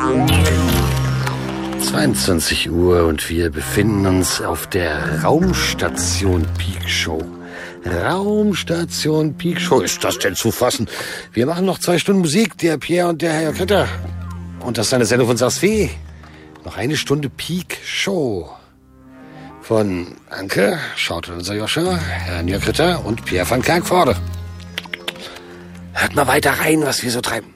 22 Uhr und wir befinden uns auf der Raumstation Peak Show. Raumstation Peak Show, ist das denn zu fassen? Wir machen noch 2 Stunden Musik, der Pierre und der Herr Kritter. Und das ist eine Sendung von Saas-Fee. Noch 1 Stunde Peak Show. Von Anke, schaut unser Joscha, Herr Kritter und Pierre van Kerkvoorde. Hört mal weiter rein, was wir so treiben.